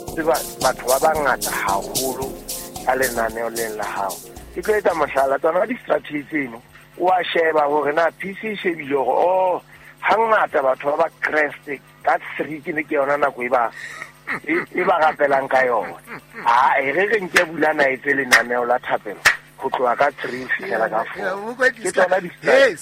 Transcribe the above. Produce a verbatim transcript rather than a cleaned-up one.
tseba batho ba bangata haholo ka lenaneo leng la hao. Ke tlo etsa mohlala tsona di-strategy tseno o a sheba hore na P C e shebile hore o hangata batho ba ba crest ka three ke ne ke yona nako e ba e ba rapelang ka yona. Ah e re re nke bulana e tse lenaneo la thapelo go tloa ka three fela ka four ke tsona di